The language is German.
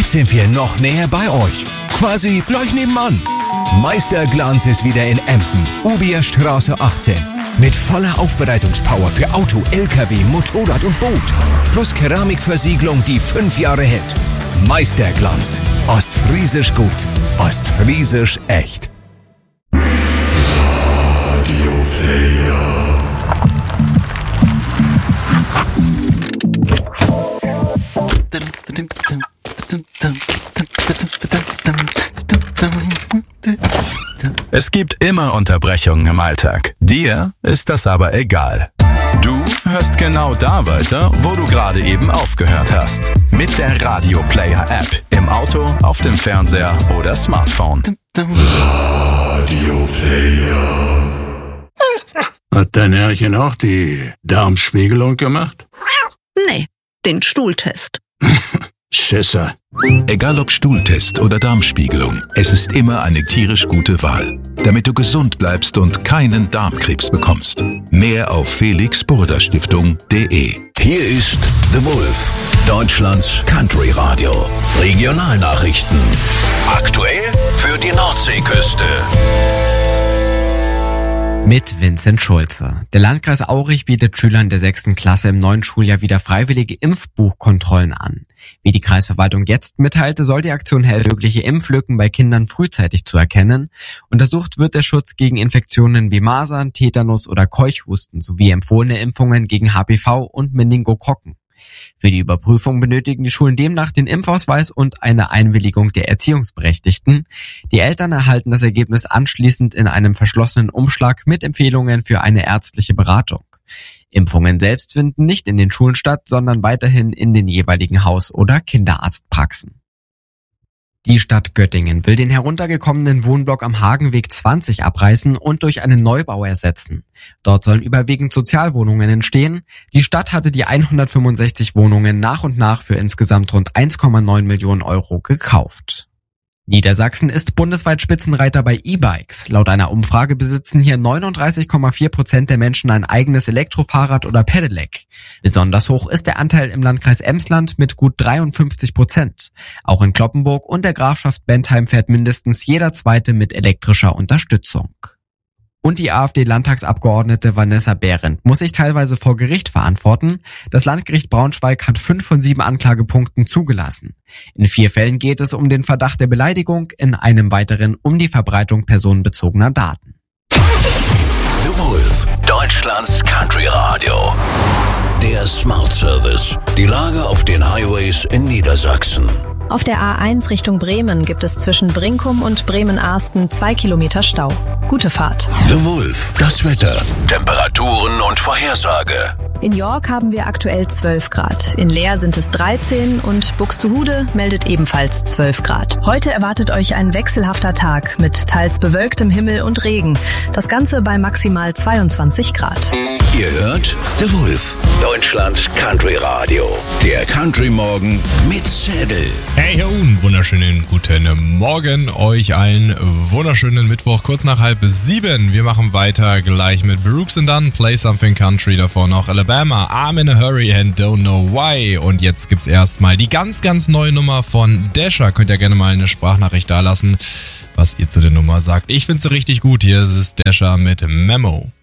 sind wir noch näher bei euch. Quasi gleich nebenan. Meisterglanz ist wieder in Emden, Ubierstraße 18. Mit voller Aufbereitungspower für Auto, LKW, Motorrad und Boot. Plus Keramikversiegelung, die 5 Jahre hält. Meisterglanz. Ostfriesisch gut. Ostfriesisch echt. Es gibt immer Unterbrechungen im Alltag. Dir ist das aber egal. Du hörst genau da weiter, wo du gerade eben aufgehört hast. Mit der Radio Player App. Im Auto, auf dem Fernseher oder Smartphone. Radio Player. Hat dein Herrchen auch die Darmspiegelung gemacht? Nee, den Stuhltest. Schisser. Egal ob Stuhltest oder Darmspiegelung, es ist immer eine tierisch gute Wahl, damit du gesund bleibst und keinen Darmkrebs bekommst. Mehr auf felixburda-stiftung.de. Hier ist The Wolf, Deutschlands Country Radio. Regionalnachrichten. Aktuell für die Nordseeküste. Mit Vincent Schulze. Der Landkreis Aurich bietet Schülern der 6. Klasse im neuen Schuljahr wieder freiwillige Impfbuchkontrollen an. Wie die Kreisverwaltung jetzt mitteilte, soll die Aktion helfen, mögliche Impflücken bei Kindern frühzeitig zu erkennen. Untersucht wird der Schutz gegen Infektionen wie Masern, Tetanus oder Keuchhusten sowie empfohlene Impfungen gegen HPV und Meningokokken. Für die Überprüfung benötigen die Schulen demnach den Impfausweis und eine Einwilligung der Erziehungsberechtigten. Die Eltern erhalten das Ergebnis anschließend in einem verschlossenen Umschlag mit Empfehlungen für eine ärztliche Beratung. Impfungen selbst finden nicht in den Schulen statt, sondern weiterhin in den jeweiligen Haus- oder Kinderarztpraxen. Die Stadt Göttingen will den heruntergekommenen Wohnblock am Hagenweg 20 abreißen und durch einen Neubau ersetzen. Dort sollen überwiegend Sozialwohnungen entstehen. Die Stadt hatte die 165 Wohnungen nach und nach für insgesamt rund 1,9 Millionen Euro gekauft. Niedersachsen ist bundesweit Spitzenreiter bei E-Bikes. Laut einer Umfrage besitzen hier 39,4% der Menschen ein eigenes Elektrofahrrad oder Pedelec. Besonders hoch ist der Anteil im Landkreis Emsland mit gut 53%. Auch in Cloppenburg und der Grafschaft Bentheim fährt mindestens jeder Zweite mit elektrischer Unterstützung. Und die AfD-Landtagsabgeordnete Vanessa Behrendt muss sich teilweise vor Gericht verantworten. Das Landgericht Braunschweig hat 5 von 7 Anklagepunkten zugelassen. In 4 Fällen geht es um den Verdacht der Beleidigung, in einem weiteren um die Verbreitung personenbezogener Daten. The Wolf, Deutschlands Country Radio. Der Smart Service. Die Lage auf den Highways in Niedersachsen. Auf der A1 Richtung Bremen gibt es zwischen Brinkum und Bremen-Arsten 2 Kilometer Stau. Gute Fahrt. The Wolf, das Wetter, Temperaturen und Vorhersage. In York haben wir aktuell 12 Grad. In Leer sind es 13 und Buxtehude meldet ebenfalls 12 Grad. Heute erwartet euch ein wechselhafter Tag mit teils bewölktem Himmel und Regen. Das Ganze bei maximal 22 Grad. Ihr hört The Wolf, Deutschlands Country Radio. Der Country Morgen mit Säbel. Hey und wunderschönen guten Morgen euch allen. Wunderschönen Mittwoch, kurz nach 6:30. Wir machen weiter gleich mit Brooks and Dunn, Play Something Country, davor noch Alabama, I'm in a Hurry and Don't Know Why. Und jetzt gibt's erstmal die ganz, ganz neue Nummer von Dasher. Könnt ihr gerne mal eine Sprachnachricht dalassen, was ihr zu der Nummer sagt. Ich find's richtig gut. Hier ist Dasher mit Memo.